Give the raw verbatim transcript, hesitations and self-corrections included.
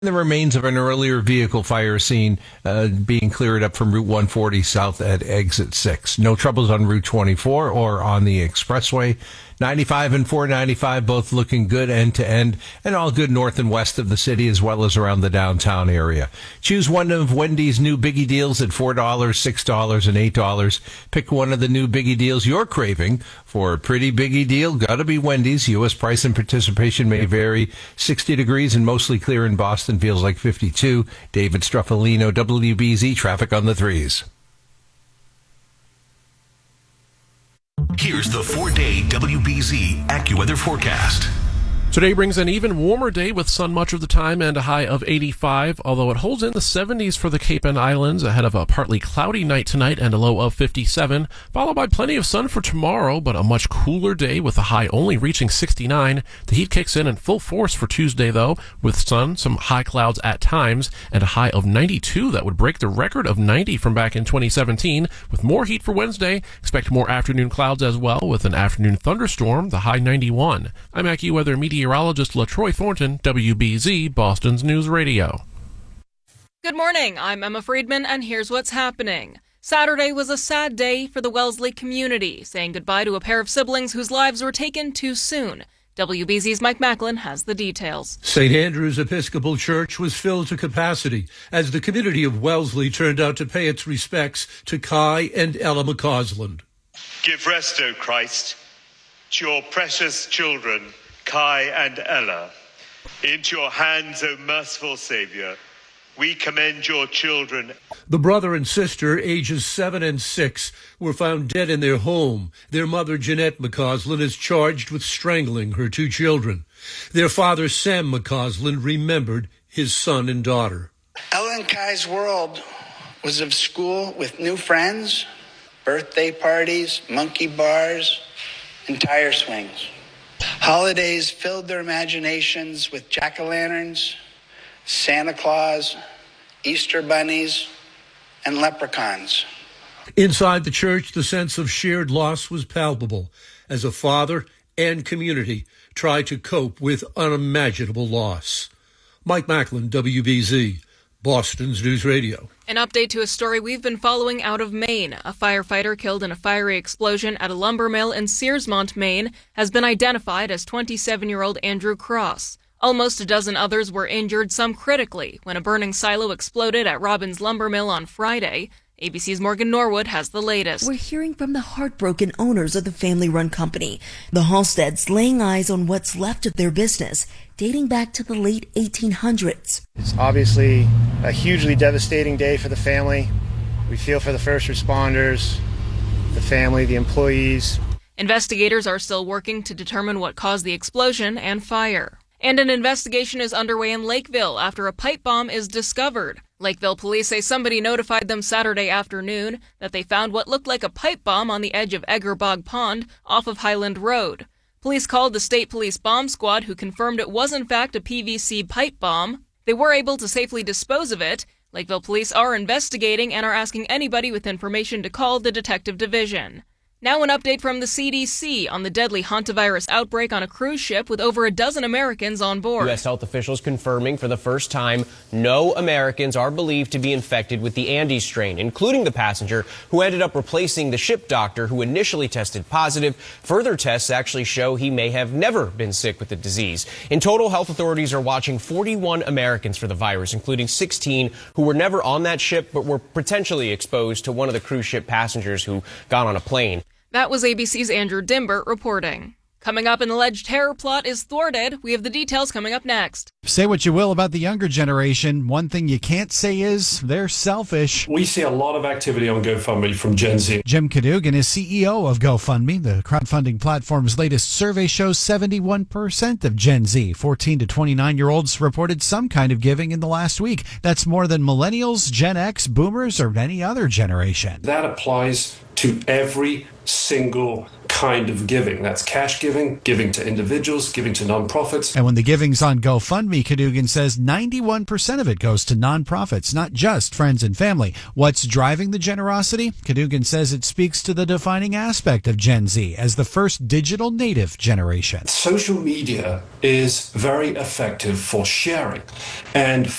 The remains of an earlier vehicle fire scene uh, being cleared up from Route one forty south at exit six. No troubles on Route twenty-four or on the expressway. ninety-five and four ninety-five both looking good end to end, and all good north and west of the city as well as around the downtown area. Choose one of Wendy's new Biggie deals at four dollars, six dollars, and eight dollars. Pick one of the new Biggie deals you're craving. For a pretty Biggie deal, gotta be Wendy's. U S price and participation may vary. sixty degrees and mostly clear in Boston. Feels like fifty-two. David Struffolino, W B Z, traffic on the threes. Here's the four-day W B Z AccuWeather forecast. Today brings an even warmer day with sun much of the time and a high of eighty-five, although it holds in the seventies for the Cape and Islands ahead of a partly cloudy night tonight and a low of fifty-seven, followed by plenty of sun for tomorrow, but a much cooler day with a high only reaching sixty-nine. The heat kicks in in full force for Tuesday, though, with sun, some high clouds at times, and a high of ninety-two that would break the record of ninety from back in twenty seventeen. With more heat for Wednesday, expect more afternoon clouds as well, with an afternoon thunderstorm, the high ninety-one. I'm AccuWeather meteorologist Meteorologist LaTroy Thornton, W B Z, Boston's News Radio. Good morning, I'm Emma Friedman, and here's what's happening. Saturday was a sad day for the Wellesley community, saying goodbye to a pair of siblings whose lives were taken too soon. W B Z's Mike Macklin has the details. Saint Andrew's Episcopal Church was filled to capacity as the community of Wellesley turned out to pay its respects to Kai and Ella McCausland. Give rest, O Christ, to your precious children, Kai and Ella. Into your hands, O merciful Savior, we commend your children. The brother and sister, ages seven and six, were found dead in their home. Their mother, Jeanette McCausland, is charged with strangling her two children. Their father, Sam McCausland, remembered his son and daughter. Ella and Kai's world was of school with new friends, birthday parties, monkey bars, and tire swings. Holidays filled their imaginations with jack-o'-lanterns, Santa Claus, Easter bunnies, and leprechauns. Inside the church, the sense of shared loss was palpable as a father and community tried to cope with unimaginable loss. Mike Macklin, W B Z, Boston's News Radio. An update to a story we've been following out of Maine. A firefighter killed in a fiery explosion at a lumber mill in Searsmont, Maine, has been identified as twenty-seven-year-old Andrew Cross. Almost a dozen others were injured, some critically, when a burning silo exploded at Robbins Lumber Mill on Friday. A B C's Morgan Norwood has the latest. We're hearing from the heartbroken owners of the family-run company. The Halsteads laying eyes on what's left of their business, dating back to the late eighteen hundreds. It's obviously a hugely devastating day for the family. We feel for the first responders, the family, the employees. Investigators are still working to determine what caused the explosion and fire. And an investigation is underway in Lakeville after a pipe bomb is discovered. Lakeville police say somebody notified them Saturday afternoon that they found what looked like a pipe bomb on the edge of Eggerbog Pond off of Highland Road. Police called the State Police Bomb Squad, who confirmed it was in fact a P V C pipe bomb. They were able to safely dispose of it. Lakeville police are investigating and are asking anybody with information to call the detective division. Now an update from the C D C on the deadly hantavirus outbreak on a cruise ship with over a dozen Americans on board. U S health officials confirming for the first time no Americans are believed to be infected with the Andes strain, including the passenger who ended up replacing the ship doctor who initially tested positive. Further tests actually show he may have never been sick with the disease. In total, health authorities are watching forty-one Americans for the virus, including sixteen who were never on that ship but were potentially exposed to one of the cruise ship passengers who got on a plane. That was A B C's Andrew Dimbert reporting. Coming up, an alleged terror plot is thwarted. We have the details coming up next. Say what you will about the younger generation. One thing you can't say is they're selfish. We see a lot of activity on GoFundMe from Gen Z. Jim Cadogan is C E O of GoFundMe. The crowdfunding platform's latest survey shows seventy-one percent of Gen Z, fourteen to twenty-nine-year-olds, reported some kind of giving in the last week. That's more than millennials, Gen X, boomers, or any other generation. That applies to every single kind of giving. That's cash giving, giving to individuals, giving to nonprofits. And when the giving's on GoFundMe, Cadogan says ninety-one percent of it goes to nonprofits, not just friends and family. What's driving the generosity? Cadogan says it speaks to the defining aspect of Gen Z as the first digital native generation. Social media is very effective for sharing and